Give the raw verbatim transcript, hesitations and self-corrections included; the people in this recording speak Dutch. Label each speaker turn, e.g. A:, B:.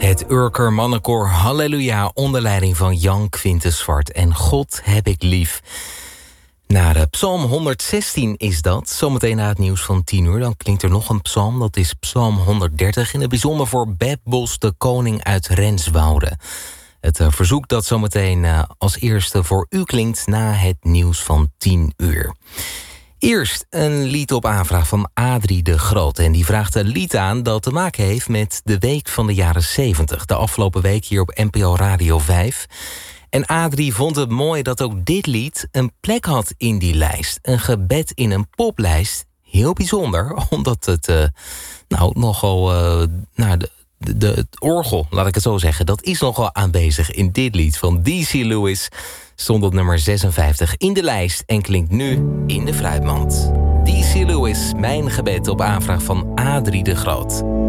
A: Het Urker mannenkoor Halleluja onder leiding van Jan Quintus Zwart en God heb ik lief. Naar de psalm honderdzestien is dat. Zometeen na het nieuws van tien uur. Dan klinkt er nog een psalm. Dat is psalm honderddertig. In het bijzonder voor Beb Bos, de koning uit Renswoude. Het uh, verzoek dat zometeen uh, als eerste voor u klinkt na het nieuws van tien uur. Eerst een lied op aanvraag van Adrie de Groot. En die vraagt een lied aan dat te maken heeft met de week van de jaren zeventig. De afgelopen week hier op N P O Radio vijf. En Adrie vond het mooi dat ook dit lied een plek had in die lijst. Een gebed in een poplijst. Heel bijzonder, omdat het uh, nou nogal... Uh, nou, de, de, de, het orgel, laat ik het zo zeggen, dat is nogal aanwezig in dit lied van D C Lewis. Stond op nummer zesenvijftig in de lijst en klinkt nu in de fruitmand. D C Lewis, mijn gebed op aanvraag van Adrie de Groot.